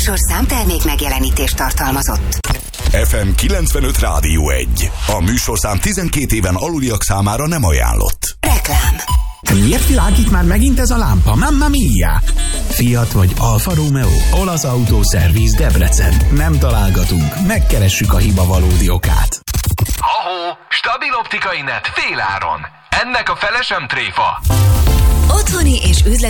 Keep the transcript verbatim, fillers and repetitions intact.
műsorszám termék megjelenítést tartalmazott. ef em kilencvenöt Rádió egy. A műsorszám tizenkét éven aluliak számára nem ajánlott. Reklám. Miért világít már megint ez a lámpa? Mamma mia! Fiat vagy Alfa Romeo? Olasz autószerviz Debrecen. Nem találgatunk, megkeressük a hiba valódi okát. Ha-ho! Stabil optikai net féláron. Ennek a fele sem tréfa. Otthoni és üzleti